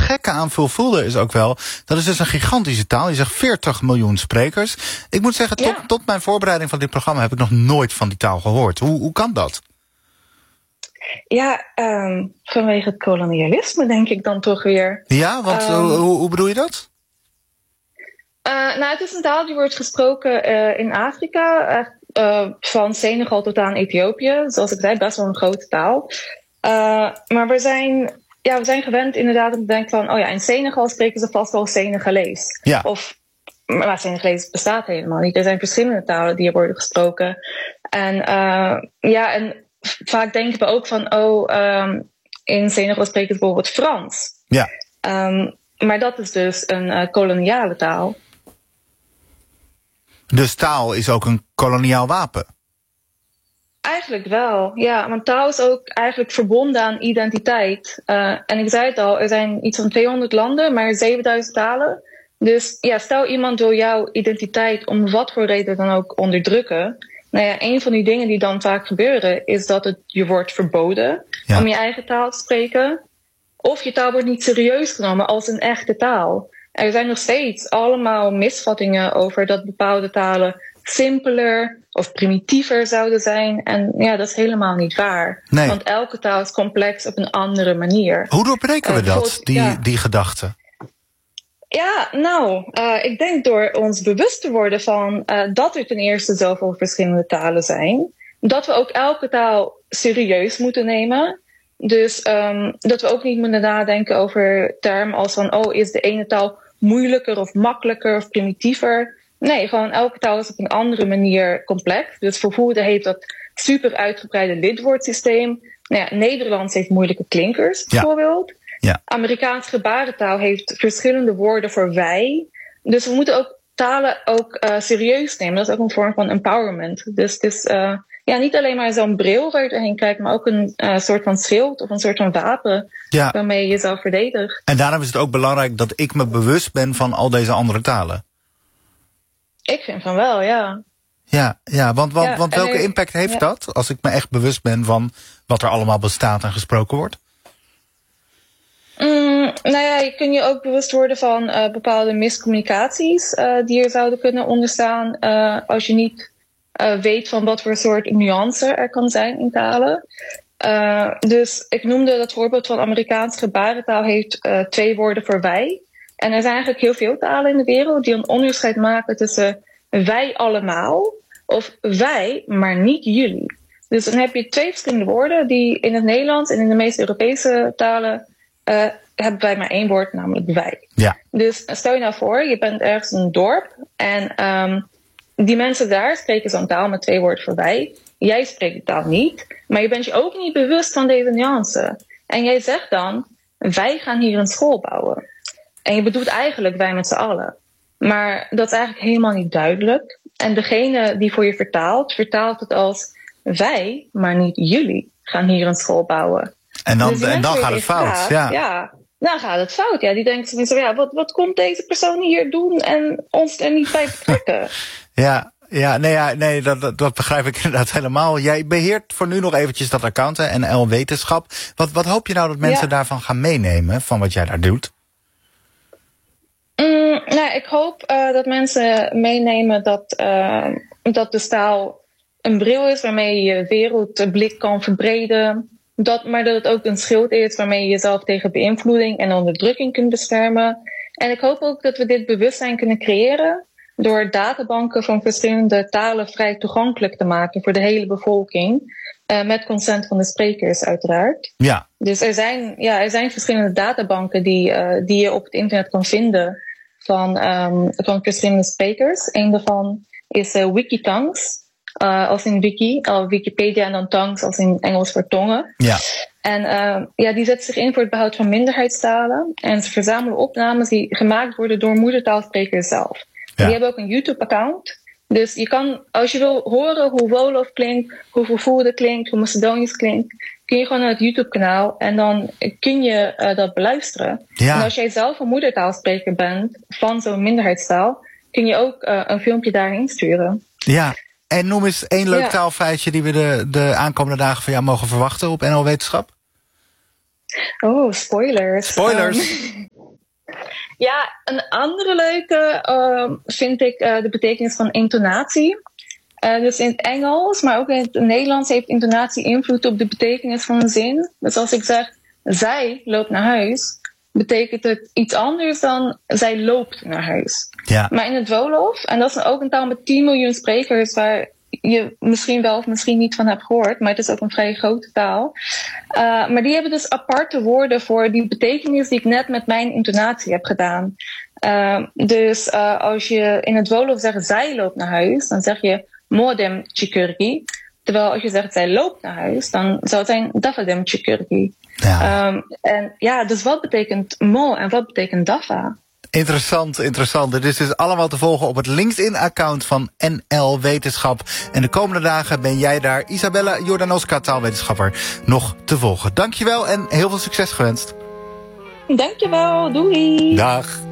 gekke aan Fulfulde is ook wel, dat is dus een gigantische taal. Je zegt 40 miljoen sprekers. Ik moet zeggen, tot mijn voorbereiding van dit programma heb ik nog nooit van die taal gehoord. Hoe kan dat? Ja, vanwege het kolonialisme denk ik dan toch weer. Ja, want hoe bedoel je dat? Het is een taal die wordt gesproken in Afrika, van Senegal tot aan Ethiopië. Zoals ik zei, best wel een grote taal. Maar we zijn gewend inderdaad om te denken van, in Senegal spreken ze vast wel Senegalees. Ja. Maar Senegalees bestaat helemaal niet. Er zijn verschillende talen die er worden gesproken. En vaak denken we ook van, in Senegal spreken ze bijvoorbeeld Frans. Ja. Maar dat is dus een koloniale taal. Dus taal is ook een koloniaal wapen? Eigenlijk wel, ja. Want taal is ook eigenlijk verbonden aan identiteit. En ik zei het al, er zijn iets van 200 landen, maar 7000 talen. Dus stel iemand wil jouw identiteit om wat voor reden dan ook onderdrukken. Een van die dingen die dan vaak gebeuren is dat het je wordt verboden om je eigen taal te spreken. Of je taal wordt niet serieus genomen als een echte taal. Er zijn nog steeds allemaal misvattingen over dat bepaalde talen simpeler of primitiever zouden zijn. En dat is helemaal niet waar. Nee. Want elke taal is complex op een andere manier. Hoe doorbreken we dat, die gedachte? Ik denk door ons bewust te worden van dat er ten eerste zoveel verschillende talen zijn. Dat we ook elke taal serieus moeten nemen. Dus dat we ook niet moeten nadenken over termen als van, is de ene taal moeilijker of makkelijker of primitiever? Nee, gewoon elke taal is op een andere manier complex. Dus Fulfulde heeft dat super uitgebreide lidwoordsysteem. Nederlands heeft moeilijke klinkers, bijvoorbeeld. Ja. Amerikaanse gebarentaal heeft verschillende woorden voor wij. Dus we moeten ook talen serieus nemen. Dat is ook een vorm van empowerment. Dus het is niet alleen maar zo'n bril waar je doorheen kijkt, maar ook een soort van schild of een soort van wapen waarmee je jezelf verdedigt. En daarom is het ook belangrijk dat ik me bewust ben van al deze andere talen. Ik vind van wel, ja. Ja, want welke impact heeft dat als ik me echt bewust ben van wat er allemaal bestaat en gesproken wordt? Je kunt je ook bewust worden van bepaalde miscommunicaties die er zouden kunnen onderstaan als je niet weet van wat voor soort nuance er kan zijn in talen. Dus ik noemde dat voorbeeld van Amerikaanse gebarentaal heeft 2 woorden voor wij. En er zijn eigenlijk heel veel talen in de wereld die een onderscheid maken tussen wij allemaal of wij, maar niet jullie. Dus dan heb je 2 verschillende woorden die in het Nederlands en in de meeste Europese talen hebben wij maar 1 woord, namelijk wij. Ja. Dus stel je nou voor, je bent ergens in een dorp en die mensen daar spreken zo'n taal met 2 woorden voor wij. Jij spreekt de taal niet, maar je bent je ook niet bewust van deze nuance. En jij zegt dan, wij gaan hier een school bouwen. En je bedoelt eigenlijk wij met z'n allen. Maar dat is eigenlijk helemaal niet duidelijk. En degene die voor je vertaalt het als wij, maar niet jullie, gaan hier een school bouwen. En dan gaat het fout. Ja, dan gaat het fout. Ja, die denken zo, wat komt deze persoon hier doen en ons er niet bij betrekken? Dat begrijp ik inderdaad helemaal. Jij beheert voor nu nog eventjes dat account, NL Wetenschap. Wat hoop je nou dat mensen daarvan gaan meenemen, van wat jij daar doet? Ik hoop dat mensen meenemen dat de taal een bril is waarmee je wereldblik kan verbreden. Maar dat het ook een schild is waarmee je jezelf tegen beïnvloeding en onderdrukking kunt beschermen. En ik hoop ook dat we dit bewustzijn kunnen creëren door databanken van verschillende talen vrij toegankelijk te maken voor de hele bevolking. Met consent van de sprekers uiteraard. Ja. Dus er zijn verschillende databanken die je op het internet kan vinden van verschillende sprekers. Een daarvan is Wikitongues, als in wiki, Wikipedia en dan tongues als in Engels voor tongen. Ja. En die zetten zich in voor het behoud van minderheidstalen. En ze verzamelen opnames die gemaakt worden door moedertaalsprekers zelf. Ja. Die hebben ook een YouTube-account. Dus je kan, als je wil horen hoe Wolof klinkt, hoe Fulfulde klinkt, hoe Macedonisch klinkt, kun je gewoon naar het YouTube-kanaal en dan kun je dat beluisteren. Ja. En als jij zelf een moedertaalspreker bent van zo'n minderheidstaal, kun je ook een filmpje daarheen sturen. Ja, en noem eens 1 leuk taalfeitje die we de aankomende dagen van jou mogen verwachten op NL Wetenschap. Oh, spoilers. Spoilers! Ja, een andere leuke vind ik de betekenis van intonatie. Dus in het Engels, maar ook in het Nederlands heeft intonatie invloed op de betekenis van een zin. Dus als ik zeg, zij loopt naar huis, betekent het iets anders dan zij loopt naar huis. Ja. Maar in het Wolof, en dat is ook een taal met 10 miljoen sprekers, waar je misschien wel of misschien niet van hebt gehoord, maar het is ook een vrij grote taal. Maar die hebben dus aparte woorden voor die betekenis die ik net met mijn intonatie heb gedaan. Dus als je in het Wolof zegt, zij loopt naar huis, dan zeg je modem chikurgi. Terwijl als je zegt, zij loopt naar huis, dan zou het zijn dafadem chikurgi. Ja. En ja, dus wat betekent mo en wat betekent dafa? Interessant. Dit is dus allemaal te volgen op het LinkedIn-account van NL Wetenschap. En de komende dagen ben jij daar, Isabella Jordanoska, taalwetenschapper, nog te volgen. Dankjewel en heel veel succes gewenst. Dankjewel, doei! Dag!